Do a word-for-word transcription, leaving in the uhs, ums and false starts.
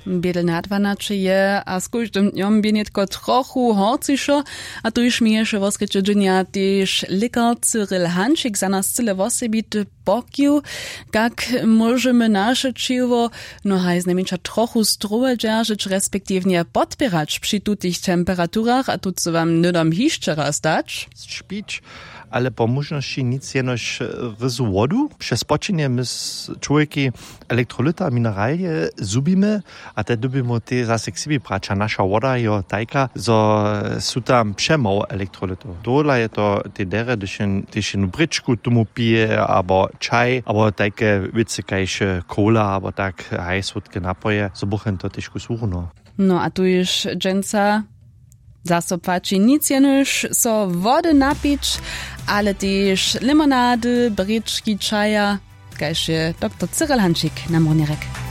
Biedel na dwanaście je, a z każdym dniem bienitko trochu horciszo, a tu już mi jeszcze woskrycie dżunia też lekar Cyril Hanczyk za nas tyle wosebity pokiu, jak możemy nasze ciło, no haj znamienia trochu struwe dzierżyć, respektywnie podpierać przy tutych temperaturach, a tu co wam nudam jeszcze raz dać? Śpić, ale po możności nic jenoś ryzu wodu. Przez poczyniemy z człowieki elektrolyta, mineralie zubimy, a te dubimy te zase k siebie brać, a nasza woda je tajka, zo są tam przemało elektrolytów. Dole je to te dere, gdyż jedną bryczku tomu pije, albo czaj, albo takie wice, kajsze cola, albo tak hajsłodkie napoje, zo buchen to tyżku słuchno. No a tu już dżęca zasopači nic jenož so wody napić, ale też limonady, bryczki, czaja, kajże doktor Cyril Hanczyk na Mornierek.